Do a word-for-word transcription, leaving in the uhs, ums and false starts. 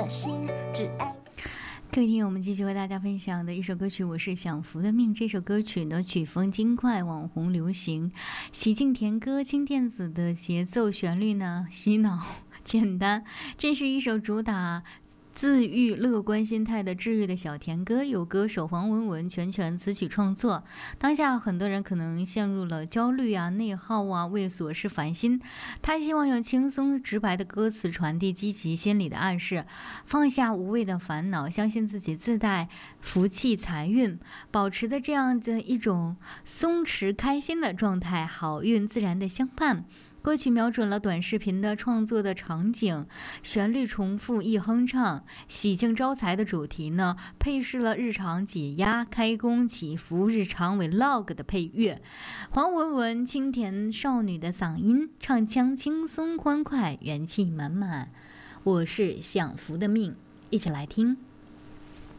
的心，只爱。 各位听友，我们继续和大家分享的一首歌曲，我是享福的命。这首歌曲呢，曲风轻快，网红流行，喜庆甜歌，轻电子的节奏，旋律呢洗脑简单，这是一首主打自愈乐观心态的治愈的小甜歌，由歌手黄文文全权词曲创作。当下很多人可能陷入了焦虑啊、内耗啊、为琐事烦心，他希望用轻松直白的歌词传递积极心理的暗示，放下无谓的烦恼，相信自己自带福气财运，保持的这样的一种松弛开心的状态，好运自然的相伴。歌曲瞄准了短视频的创作的场景，旋律重复易哼唱，喜庆招财的主题呢，配饰了日常解压、开工祈福、日常 vlog 的配乐。黄文文清甜少女的嗓音，唱腔轻松欢快，元气满满。我是享福的命，一起来听。